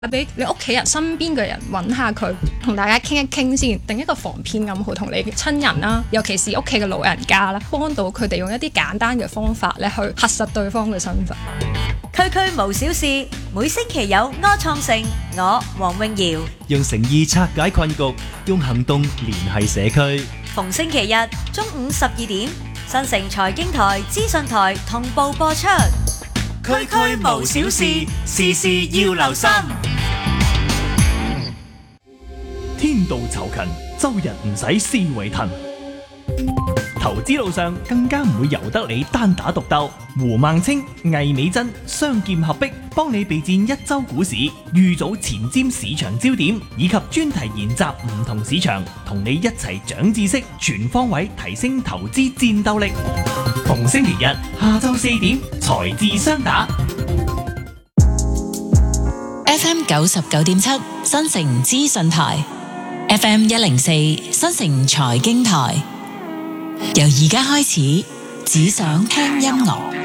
俾你屋企人身邊嘅人揾下佢，同大家傾一傾先，定一個防騙暗號同你嘅親人啦，尤其是屋企嘅老人家啦，幫到佢哋用一啲簡單嘅方法咧去核實對方嘅身份。 區區無小事，每星期有柯創盛，我黃詠瑤， 用誠意拆解困局，用行動聯繫社區。 逢星期日中午12點，新城財經台、資訊台同步播出。 區區無小事，事事要留心。天道酬勤，周日唔使思維騰。投資路上更加唔會由得你單打獨鬥。胡孟青、魏美珍雙劍合璧，幫你備戰一周股市，預早前瞻市場焦點，以及專題研習唔同市場，同你一齊長知識，全方位提升投資戰鬥力。逢星期日下晝4點，財智雙打。 FM 99.7新城資訊台，FM 104新城財經台。由而家開始，只想聽音樂。